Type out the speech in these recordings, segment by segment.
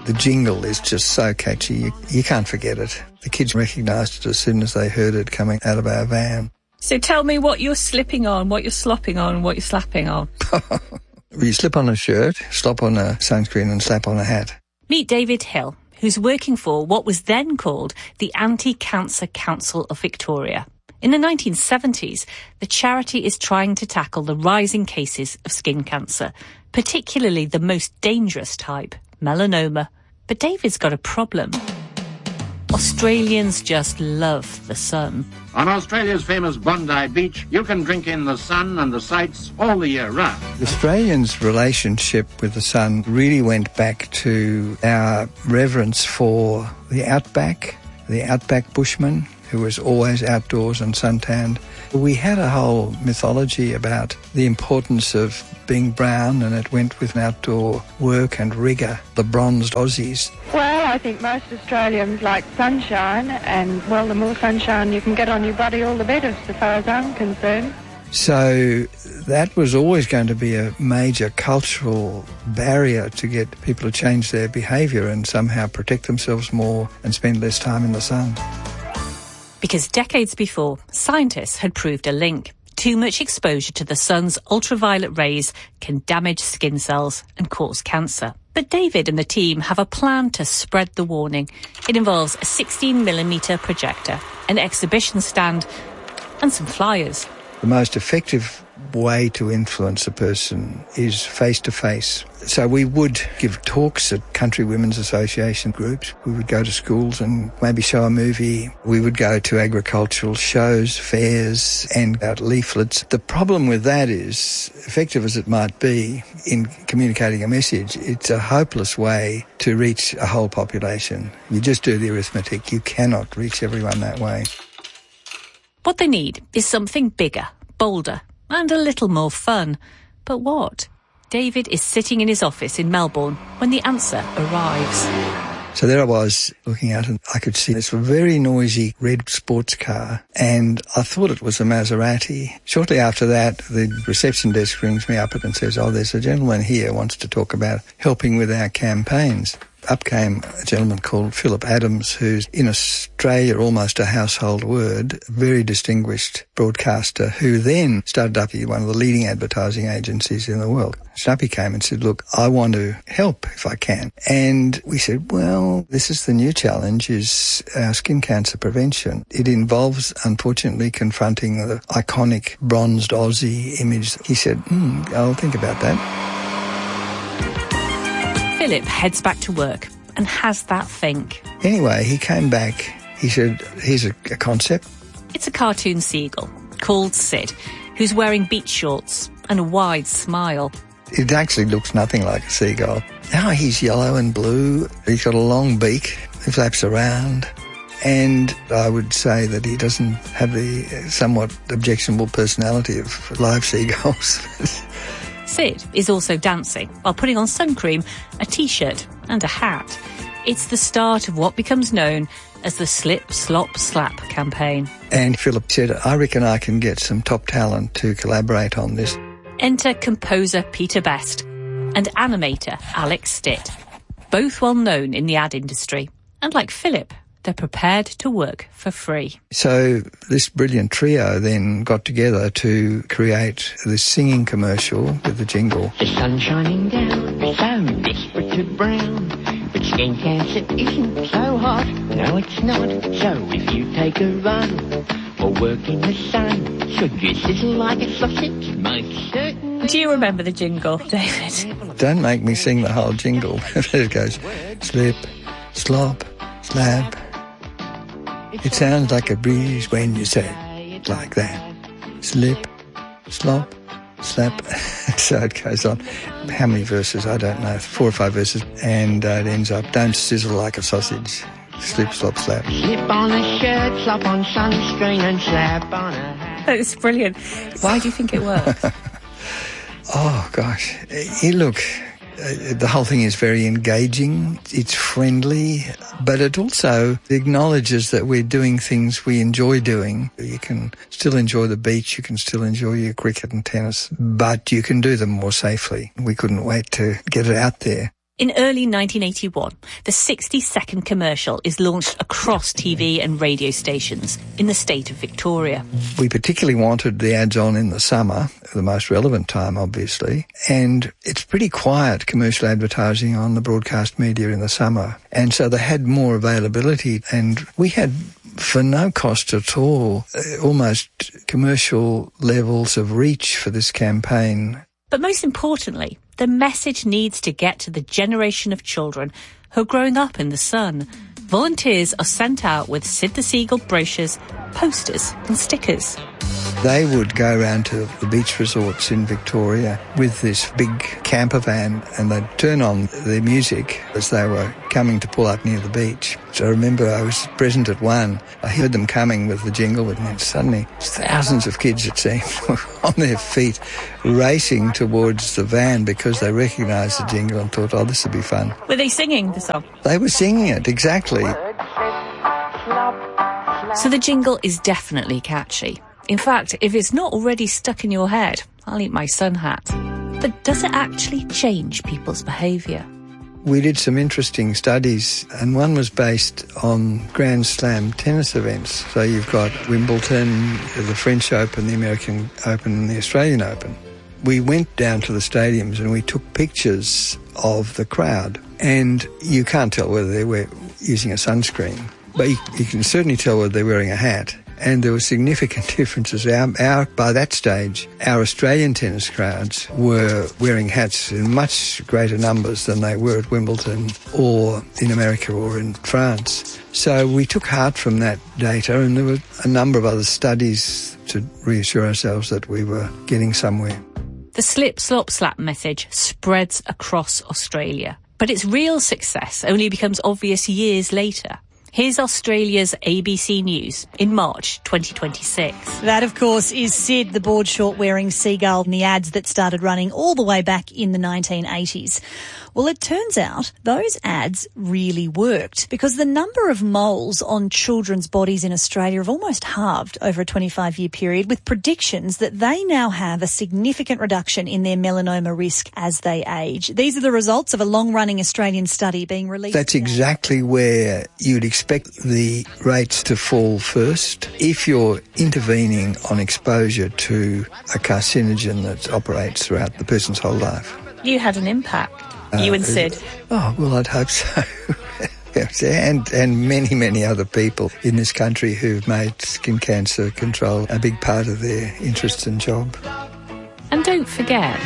The jingle is just so catchy, you can't forget it. The kids recognised it as soon as they heard it coming out of our van. So tell me what you're slipping on, what you're slopping on, what you're slapping on. You slip on a shirt, slop on a sunscreen and slap on a hat. Meet David Hill, who's working for what was then called the Anti-Cancer Council of Victoria. In the 1970s, the charity is trying to tackle the rising cases of skin cancer, particularly the most dangerous type, melanoma. But David's got a problem. Australians just love the sun. On Australia's famous Bondi Beach, you can drink in the sun and the sights all the year round. Australians' relationship with the sun really went back to our reverence for the outback bushman, who was always outdoors and suntanned. We had a whole mythology about the importance of being brown, and it went with outdoor work and rigour, the bronzed Aussies. Well, I think most Australians like sunshine, and, well, the more sunshine you can get on your body, all the better, so far as I'm concerned. So that was always going to be a major cultural barrier to get people to change their behaviour and somehow protect themselves more and spend less time in the sun. Because decades before, scientists had proved a link. Too much exposure to the sun's ultraviolet rays can damage skin cells and cause cancer. But David and the team have a plan to spread the warning. It involves a 16mm projector, an exhibition stand, and some flyers. The most effective way to influence a person is face-to-face. So we would give talks at Country Women's Association groups. We would go to schools and maybe show a movie. We would go to agricultural shows, fairs, and out leaflets. The problem with that is, effective as it might be in communicating a message, it's a hopeless way to reach a whole population. You just do the arithmetic. You cannot reach everyone that way. What they need is something bigger, bolder, and a little more fun. But what? David is sitting in his office in Melbourne when the answer arrives. So there I was looking out, and I could see this very noisy red sports car, and I thought it was a Maserati. Shortly after that, the reception desk rings me up and says, there's a gentleman here who wants to talk about helping with our campaigns. Up came a gentleman called Philip Adams, who's in Australia almost a household word, a very distinguished broadcaster, who then started up one of the leading advertising agencies in the world. Snuppy came and said, look, I want to help if I can. And we said, well, this is the new challenge, is our skin cancer prevention. It involves, unfortunately, confronting the iconic bronzed Aussie image. He said, I'll think about that. Philip heads back to work and has that think. Anyway, he came back. He said, here's a concept. It's a cartoon seagull called Sid, who's wearing beach shorts and a wide smile. It actually looks nothing like a seagull. Now he's yellow and blue. He's got a long beak. He flaps around. And I would say that he doesn't have the somewhat objectionable personality of live seagulls. Sid is also dancing while putting on sun cream, a T-shirt and a hat. It's the start of what becomes known as the Slip, Slop, Slap campaign. And Philip said, I reckon I can get some top talent to collaborate on this. Enter composer Peter Best and animator Alex Stitt, both well known in the ad industry. And like Philip, they're prepared to work for free. So this brilliant trio then got together to create this singing commercial with the jingle. The sun's shining down, so desperate to brown. But skin cancer isn't so hot, no it's not. So if you take a run or work in the sun, should you sizzle like a sausage, most certainly. Do you remember the jingle, David? Don't make me sing the whole jingle. It goes, slip, slop, slap. It sounds like a breeze when you say it like that. Slip, slop, slap. So it goes on. How many verses? I don't know. 4 or 5 verses. And it ends up, don't sizzle like a sausage. Slip, slop, slap. Slip on a shirt, slop on sunscreen and slap on a hat. That was brilliant. Why do you think it worked? Oh, gosh. Look, the whole thing is very engaging. It's friendly, but it also acknowledges that we're doing things we enjoy doing. You can still enjoy the beach, you can still enjoy your cricket and tennis, but you can do them more safely. We couldn't wait to get it out there. In early 1981, the 60-second commercial is launched across TV and radio stations in the state of Victoria. We particularly wanted the ads on in the summer, the most relevant time, obviously, and it's pretty quiet commercial advertising on the broadcast media in the summer, and so they had more availability, and we had, for no cost at all, almost commercial levels of reach for this campaign. But most importantly, the message needs to get to the generation of children who are growing up in the sun. Volunteers are sent out with Sid the Seagull brochures, posters and stickers. They would go around to the beach resorts in Victoria with this big camper van, and they'd turn on their music as they were coming to pull up near the beach. So I remember I was present at one. I heard them coming with the jingle, and then suddenly thousands of kids, it seemed, were on their feet racing towards the van because they recognised the jingle and thought, oh, this would be fun. Were they singing the song? They were singing it, exactly. So the jingle is definitely catchy. In fact, if it's not already stuck in your head, I'll eat my sun hat. But does it actually change people's behaviour? We did some interesting studies, and one was based on Grand Slam tennis events. So you've got Wimbledon, the French Open, the American Open and the Australian Open. We went down to the stadiums and we took pictures of the crowd, and you can't tell whether they were using a sunscreen, but you can certainly tell whether they're wearing a hat. And there were significant differences. By that stage, our Australian tennis crowds were wearing hats in much greater numbers than they were at Wimbledon or in America or in France. So we took heart from that data, and there were a number of other studies to reassure ourselves that we were getting somewhere. The slip, slop, slap message spreads across Australia, but its real success only becomes obvious years later. Here's Australia's ABC News in March 2026. That, of course, is Sid, the board short wearing seagull, in the ads that started running all the way back in the 1980s. Well, it turns out those ads really worked, because the number of moles on children's bodies in Australia have almost halved over a 25-year period, with predictions that they now have a significant reduction in their melanoma risk as they age. These are the results of a long-running Australian study being released. That's exactly where you'd expect the rates to fall first. If you're intervening on exposure to a carcinogen that operates throughout the person's whole life. You had an impact. You and Sid. Oh, well, I'd hope so. and many, many other people in this country who've made skin cancer control a big part of their interest and job. And don't forget,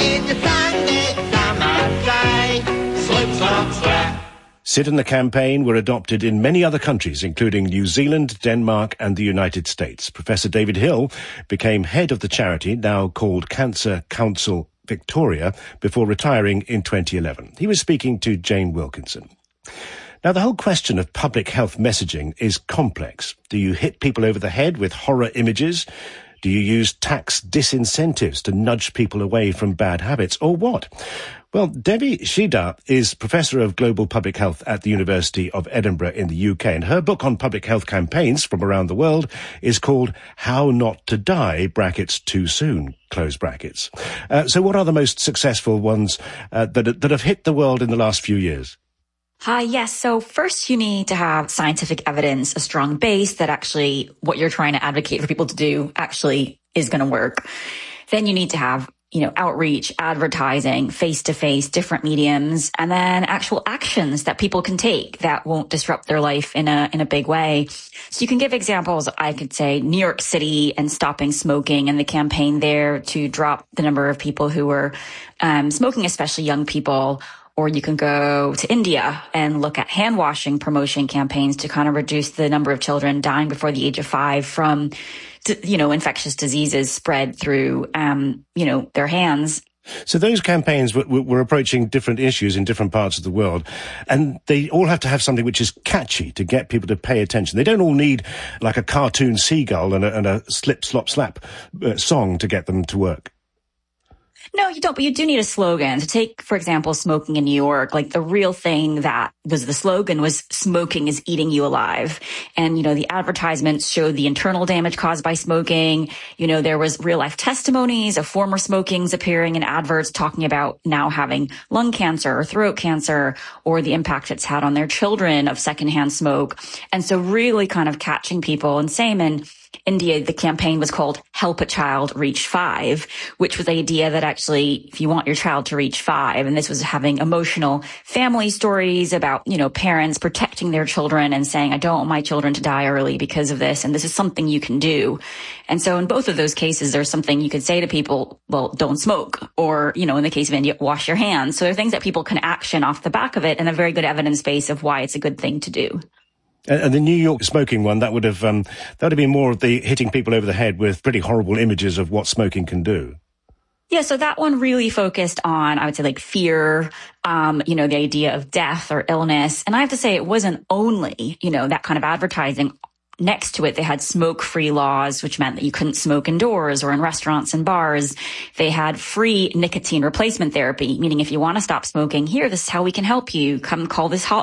Sid and the campaign were adopted in many other countries, including New Zealand, Denmark and the United States. Professor David Hill became head of the charity, now called Cancer Council Victoria, before retiring in 2011. He was speaking to Jane Wilkinson. Now, the whole question of public health messaging is complex. Do you hit people over the head with horror images? Do you use tax disincentives to nudge people away from bad habits, or what? Well, Devi Shida is Professor of Global Public Health at the University of Edinburgh in the UK, and her book on public health campaigns from around the world is called How Not to Die, brackets, Too Soon, close brackets. So what are the most successful ones that have hit the world in the last few years? Hi, yes. So first you need to have scientific evidence, a strong base that actually what you're trying to advocate for people to do actually is going to work. Then you need to have, outreach, advertising, face-to-face, different mediums, and then actual actions that people can take that won't disrupt their life in a big way. So you can give examples. I could say New York City and stopping smoking and the campaign there to drop the number of people who were smoking, especially young people. Or you can go to India and look at hand washing promotion campaigns to kind of reduce the number of children dying before the age of 5 from, infectious diseases spread through, their hands. So those campaigns were approaching different issues in different parts of the world, and they all have to have something which is catchy to get people to pay attention. They don't all need like a cartoon seagull and a slip, slop, slap song to get them to work. No, you don't, but you do need a slogan. To take, for example, smoking in New York, like the real thing that was the slogan was smoking is eating you alive. And, the advertisements showed the internal damage caused by smoking. There was real life testimonies of former smokings appearing in adverts talking about now having lung cancer or throat cancer or the impact it's had on their children of secondhand smoke. And so really kind of catching people. And same in India, the campaign was called Help a Child Reach 5, which was the idea that actually, if you want your child to reach 5, and this was having emotional family stories about, parents protecting their children and saying, I don't want my children to die early because of this, and this is something you can do. And so in both of those cases, there's something you could say to people, well, don't smoke, or, in the case of India, wash your hands. So there are things that people can action off the back of it and a very good evidence base of why it's a good thing to do. And the New York smoking one, that would have been more of the hitting people over the head with pretty horrible images of what smoking can do. Yeah, so that one really focused on, I would say, like fear, the idea of death or illness. And I have to say, it wasn't only, that kind of advertising. Next to it, they had smoke-free laws, which meant that you couldn't smoke indoors or in restaurants and bars. They had free nicotine replacement therapy, meaning if you want to stop smoking, here, this is how we can help you. Come call this hotline